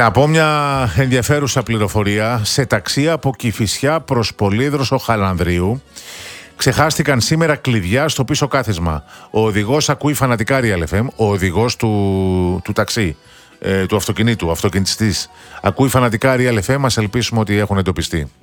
Να πω μια ενδιαφέρουσα πληροφορία. Σε ταξί από Κηφισιά προς Πολύδροσο Χαλανδρίου ξεχάστηκαν σήμερα κλειδιά στο πίσω κάθισμα. Ο οδηγός ακούει φανατικά Real FM, ο οδηγός του ταξί, του αυτοκινήτου, ο αυτοκινητιστής, ακούει φανατικά Real FM, ας ελπίσουμε ότι έχουν εντοπιστεί.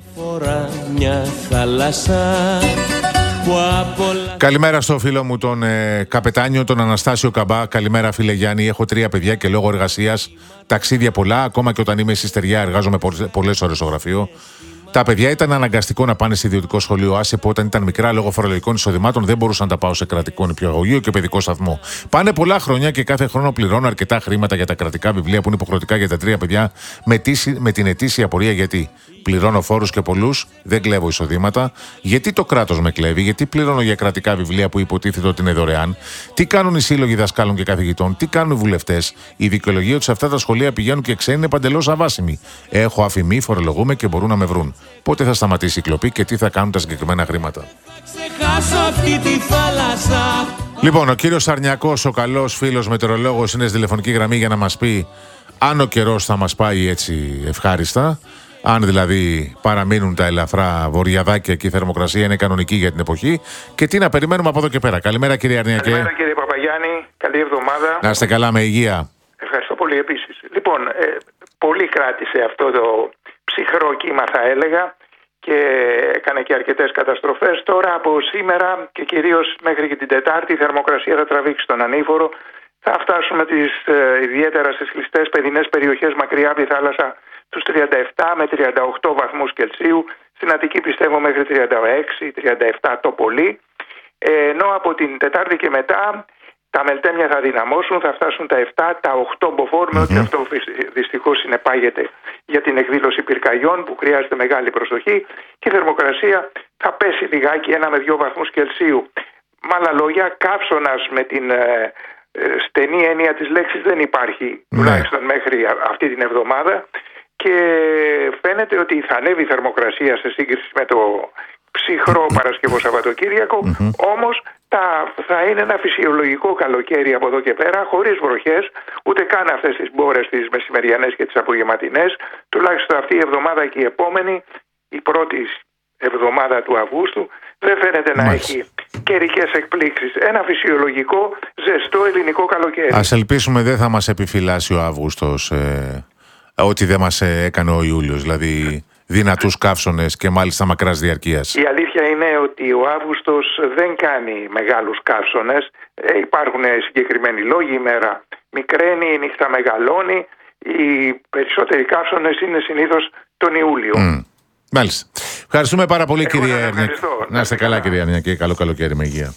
Καλημέρα στο φίλο μου τον καπετάνιο, τον Αναστάσιο Καμπά. Καλημέρα φίλε Γιάννη, έχω 3 παιδιά και λόγω εργασίας ταξίδια πολλά, ακόμα και όταν είμαι στη στεριά εργάζομαι πολλές ώρες στο γραφείο. Τα παιδιά ήταν αναγκαστικό να πάνε σε ιδιωτικό σχολείο άσε που όταν ήταν μικρά λόγω φορολογικών εισοδημάτων δεν μπορούσαν να τα πάω σε κρατικό νηπιαγωγείο και παιδικό σταθμό. Πάνε πολλά χρόνια και κάθε χρόνο πληρώνω αρκετά χρήματα για τα κρατικά βιβλία που είναι υποχρεωτικά για τα 3 παιδιά με την ετήσια απορία γιατί. Πληρώνω φόρους και πολλούς, δεν κλέβω εισοδήματα. Γιατί το κράτος με κλέβει, γιατί πληρώνω για κρατικά βιβλία που υποτίθεται ότι είναι δωρεάν. Τι κάνουν οι σύλλογοι δασκάλων και καθηγητών, τι κάνουν οι βουλευτές. Η δικαιολογία ότι σε αυτά τα σχολεία πηγαίνουν και ξένοι είναι παντελώς αβάσιμοι. Έχω αφημί, φορολογούμε και μπορούν να με βρουν. Πότε θα σταματήσει η κλοπή και τι θα κάνουν τα συγκεκριμένα χρήματα. Λοιπόν, ο κύριος Αρνιακός, ο καλός φίλος μετεωρολόγος, είναι στη τηλεφωνική γραμμή για να μας πει αν ο καιρός θα μας πάει έτσι ευχάριστα. Αν δηλαδή παραμείνουν τα ελαφρά βορειαδάκια και η θερμοκρασία είναι κανονική για την εποχή και τι να περιμένουμε από εδώ και πέρα. Καλημέρα κύριε Αρνιακέ. Καλημέρα κύριε Παπαγιάννη, καλή εβδομάδα. Να είστε καλά με υγεία. Ευχαριστώ πολύ επίσης. Λοιπόν, πολύ κράτησε αυτό το ψυχρό κύμα θα έλεγα και έκανε και αρκετές καταστροφές. Τώρα από σήμερα και κυρίως μέχρι και την Τετάρτη η θερμοκρασία θα τραβήξει τον ανήφορο. Θα φτάσουμε ιδιαίτερα στις κλειστές παιδινές περιοχές μακριά από τη θάλασσα τους 37 με 38 βαθμούς Κελσίου, στην Αττική πιστεύω μέχρι 36-37 το πολύ, ενώ από την Τετάρτη και μετά τα μελτέμια θα δυναμώσουν, θα φτάσουν τα 7, τα 8 μποφόρ, με ό,τι αυτό δυστυχώς συνεπάγεται για την εκδήλωση πυρκαγιών που χρειάζεται μεγάλη προσοχή και η θερμοκρασία θα πέσει λιγάκι 1 με 2 βαθμούς Κελσίου. Με άλλα λόγια, καύσωνας με την στενή έννοια της λέξης δεν υπάρχει, τουλάχιστον μέχρι αυτή την εβδομάδα. Και φαίνεται ότι θα ανέβει η θερμοκρασία σε σύγκριση με το ψυχρό Παρασκευό Σαββατοκύριακο, όμως θα είναι ένα φυσιολογικό καλοκαίρι από εδώ και πέρα, χωρίς βροχές, ούτε καν αυτές τις μπόρες τις μεσημεριανές και τις απογευματινές. Τουλάχιστον αυτή η εβδομάδα και η επόμενη, η πρώτη εβδομάδα του Αυγούστου, δεν φαίνεται να έχει καιρικές εκπλήξεις. Ένα φυσιολογικό, ζεστό ελληνικό καλοκαίρι. Ας ελπίσουμε δεν θα μας επιφυλάσει ο Αύγουστος ό,τι δεν μας έκανε ο Ιούλιος, δηλαδή δυνατούς καύσωνες και μάλιστα μακράς διαρκείας. Η αλήθεια είναι ότι ο Αύγουστος δεν κάνει μεγάλους καύσωνες. Υπάρχουν συγκεκριμένοι λόγοι, η μέρα μικραίνει, η νύχτα μεγαλώνει. Οι περισσότεροι καύσωνες είναι συνήθως τον Ιούλιο. Μάλιστα. Ευχαριστούμε πάρα πολύ κύριε Αρνιακέ. Να είστε καλά κύριε Αρνιακέ, καλό καλοκαίρι με υγεία.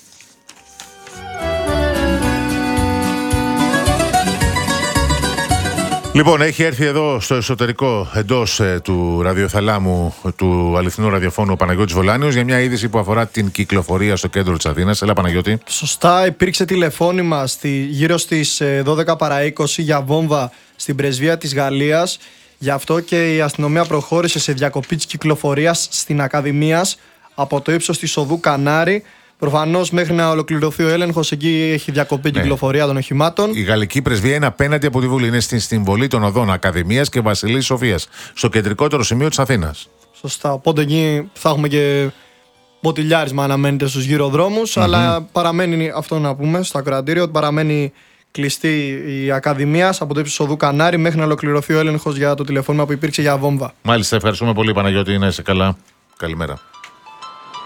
Λοιπόν, έχει έρθει εδώ στο εσωτερικό εντός του ραδιοθαλάμου του αληθινού ραδιοφώνου ο Παναγιώτης Βολάνιος για μια είδηση που αφορά την κυκλοφορία στο κέντρο της Αθήνας. Έλα Παναγιώτη. Σωστά, υπήρξε τηλεφώνημα γύρω στις 12 παρά 20 για βόμβα στην πρεσβεία της Γαλλίας. Γι' αυτό και η αστυνομία προχώρησε σε διακοπή της κυκλοφορίας στην Ακαδημίας από το ύψος της οδού Κανάρη. Προφανώς μέχρι να ολοκληρωθεί ο έλεγχος εκεί έχει διακοπή κυκλοφορία των οχημάτων. Η γαλλική πρεσβεία είναι απέναντι από τη Βουλή. Είναι στην συμβολή των οδών Ακαδημίας και Βασιλής Σοφίας, στο κεντρικότερο σημείο της Αθήνας. Σωστά. Οπότε εκεί θα έχουμε και μποτιλιάρισμα αναμένεται στους γυροδρόμους. Αλλά παραμένει αυτό να πούμε στο ακροατήριο ότι παραμένει κλειστή η Ακαδημίας από το ύψος οδού Κανάρη μέχρι να ολοκληρωθεί ο έλεγχος για το τηλεφώνημα που υπήρξε για βόμβα. Μάλιστα, ευχαριστούμε πολύ Παναγιώτη. Να είσαι καλά. Καλημέρα.